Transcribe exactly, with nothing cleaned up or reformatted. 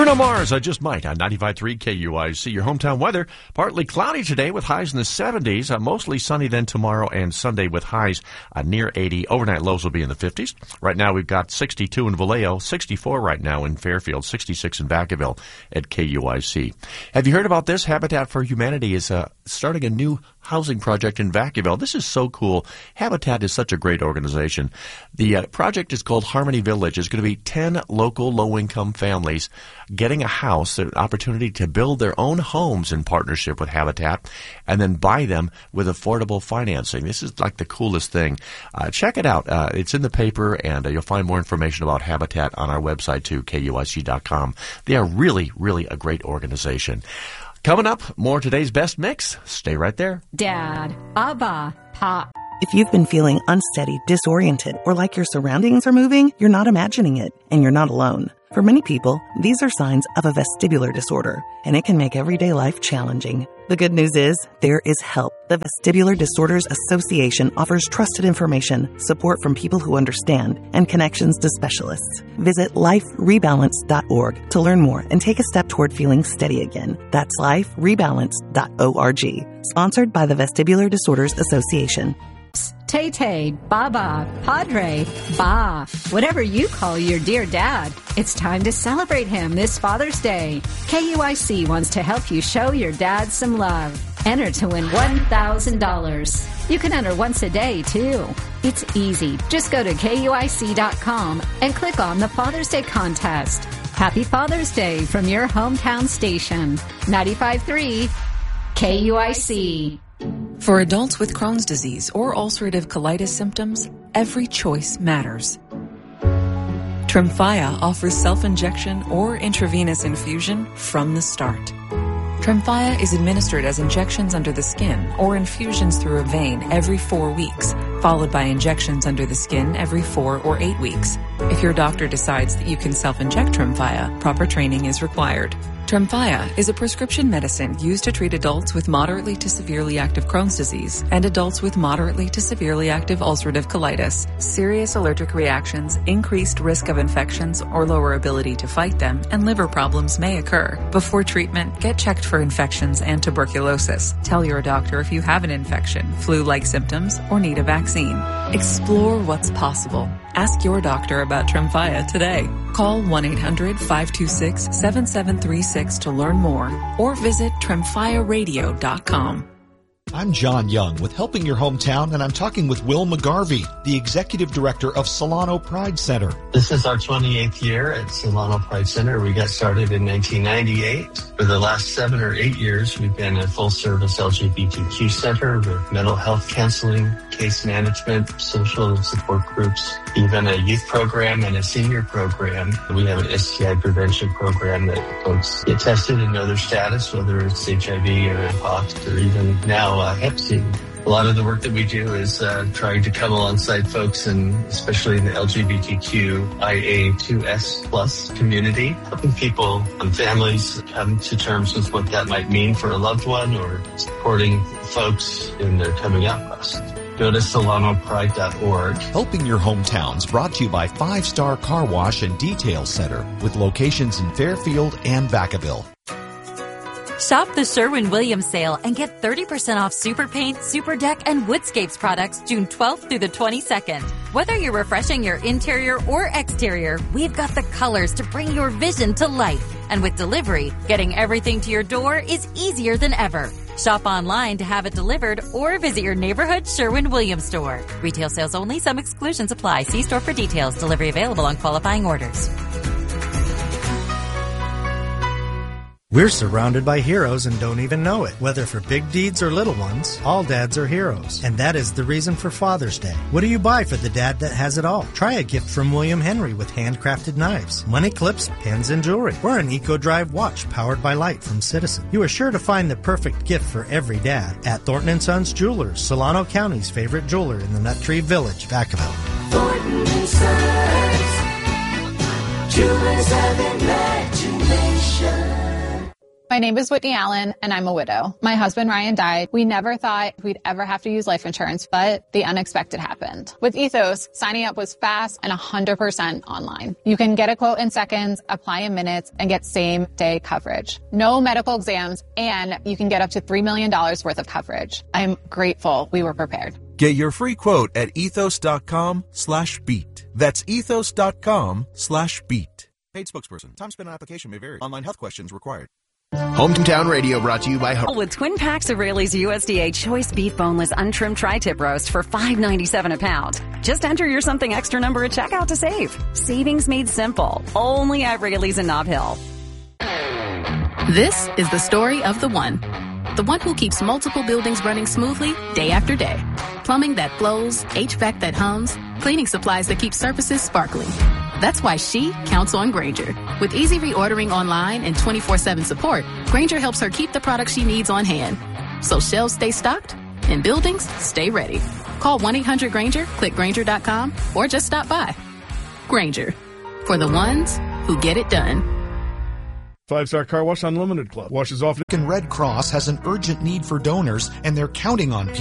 Bruno Mars, I Just Might, on ninety-five point three K U I C. Your hometown weather, partly cloudy today with highs in the seventies. Uh, mostly sunny then tomorrow and Sunday with highs uh, near eighty. Overnight lows will be in the fifties. Right now we've got sixty-two in Vallejo, sixty-four right now in Fairfield, sixty-six in Vacaville at K U I C. Have you heard about this? Habitat for Humanity is uh, starting a new housing project in Vacaville. This is so cool. Habitat is such a great organization. The uh, project is called Harmony Village. It's going to be ten local low-income families getting a house, an opportunity to build their own homes in partnership with Habitat, and then buy them with affordable financing. This is like the coolest thing. Uh, check it out. Uh, it's in the paper, and uh, you'll find more information about Habitat on our website, too, K U I C dot com. They are really, really a great organization. Coming up, more today's best mix. Stay right there. Dad, Abba, Pop. If you've been feeling unsteady, disoriented, or like your surroundings are moving, you're not imagining it, and you're not alone. For many people, these are signs of a vestibular disorder, and it can make everyday life challenging. The good news is, there is help. The Vestibular Disorders Association offers trusted information, support from people who understand, and connections to specialists. Visit life rebalance dot org to learn more and take a step toward feeling steady again. That's life rebalance dot org. Sponsored by the Vestibular Disorders Association. Tay-Tay, Baba, Padre, Ba, whatever you call your dear dad, it's time to celebrate him this Father's Day. K U I C wants to help you show your dad some love. Enter to win one thousand dollars. You can enter once a day, too. It's easy. Just go to K U I C dot com and click on the Father's Day contest. Happy Father's Day from your hometown station. ninety-five point three K U I C. For adults with Crohn's disease or ulcerative colitis symptoms, every choice matters. Tremfya offers self-injection or intravenous infusion from the start. Tremfya is administered as injections under the skin or infusions through a vein every four weeks, followed by injections under the skin every four or eight weeks. If your doctor decides that you can self-inject Tremfya, proper training is required. Tremfya is a prescription medicine used to treat adults with moderately to severely active Crohn's disease and adults with moderately to severely active ulcerative colitis. Serious allergic reactions, increased risk of infections or lower ability to fight them, and liver problems may occur. Before treatment, get checked for infections and tuberculosis. Tell your doctor if you have an infection, flu-like symptoms, or need a vaccine. Explore what's possible. Ask your doctor about Tremfya today. Call one eight hundred five two six seven seven three six to learn more or visit tremfya radio dot com. I'm John Young with Helping Your Hometown, and I'm talking with Will McGarvey, the Executive Director of Solano Pride Center. This is our twenty-eighth year at Solano Pride Center. We got started in nineteen ninety-eight. For the last seven or eight years, we've been a full-service L G B T Q center with mental health counseling, case management, social support groups, even a youth program and a senior program. We have an S T I prevention program that folks get tested and know their status, whether it's H I V or Pox or even now uh, Hep C. A lot of the work that we do is uh, trying to come alongside folks, and especially in the L G B T Q I A two S plus community, helping people and families come to terms with what that might mean for a loved one, or supporting folks in their coming out process. Go to solano pride dot org. Helping Your Hometowns brought to you by Five Star Car Wash and Detail Center with locations in Fairfield and Vacaville. Shop the Sherwin-Williams sale and get thirty percent off Super Paint, Super Deck, and Woodscapes products June twelfth through the twenty-second. Whether you're refreshing your interior or exterior, we've got the colors to bring your vision to life. And with delivery, getting everything to your door is easier than ever. Shop online to have it delivered or visit your neighborhood Sherwin-Williams store. Retail sales only. Some exclusions apply. See store for details. Delivery available on qualifying orders. We're surrounded by heroes and don't even know it. Whether for big deeds or little ones, all dads are heroes. And that is the reason for Father's Day. What do you buy for the dad that has it all? Try a gift from William Henry with handcrafted knives, money clips, pens, and jewelry. Or an EcoDrive watch powered by light from Citizen. You are sure to find the perfect gift for every dad at Thornton and Sons Jewelers, Solano County's favorite jeweler in the Nut Tree Village, Vacaville. Thornton and Sons, Jewelers of Imagination. My name is Whitney Allen, and I'm a widow. My husband, Ryan, died. We never thought we'd ever have to use life insurance, but the unexpected happened. With Ethos, signing up was fast and one hundred percent online. You can get a quote in seconds, apply in minutes, and get same-day coverage. No medical exams, and you can get up to three million dollars worth of coverage. I'm grateful we were prepared. Get your free quote at ethos.com slash beat. That's ethos.com slash beat. Paid spokesperson. Time spent on application may vary. Online health questions required. Hometown Radio brought to you by Home. With twin packs of Raley's U S D A choice beef boneless untrimmed tri-tip roast for five ninety-seven a pound. Just enter your something extra number at checkout to save. Savings made simple. Only at Raley's in Nob Hill. This is the story of the one. The one who keeps multiple buildings running smoothly day after day. Plumbing that flows, H V A C that hums, cleaning supplies that keep surfaces sparkling. That's why she counts on Grainger. With easy reordering online and twenty-four seven support, Grainger helps her keep the products she needs on hand. So shelves stay stocked and buildings stay ready. Call one eight hundred Grainger, click Grainger dot com, or just stop by. Grainger, for the ones who get it done. Five Star Car Wash Unlimited Club washes off. Red Cross has an urgent need for donors, and they're counting on people.